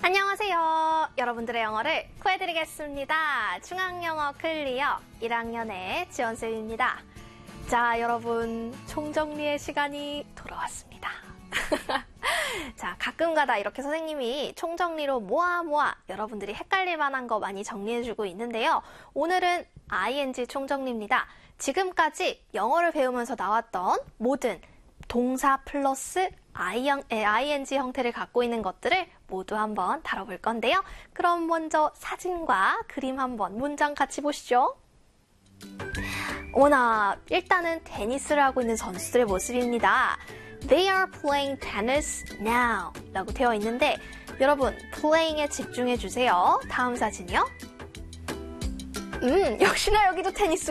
안녕하세요. 여러분들의 영어를 구해드리겠습니다. 중앙영어 클리어 1학년의 지원쌤입니다. 자, 여러분 총정리의 시간이 돌아왔습니다. 자, 가끔가다 이렇게 선생님이 총정리로 모아 여러분들이 헷갈릴 만한 거 많이 정리해주고 있는데요. 오늘은 ing 총정리입니다. 지금까지 영어를 배우면서 나왔던 모든 동사 플러스 ing 형태를 갖고 있는 것들을 모두 한번 다뤄볼 건데요. 그럼 먼저 사진과 그림 한번 문장 같이 보시죠. 어머나, 일단은 테니스를 하고 있는 선수들의 모습입니다. They are playing tennis now 라고 되어 있는데 여러분, playing에 집중해 주세요. 다음 사진이요. 역시나 여기도 테니스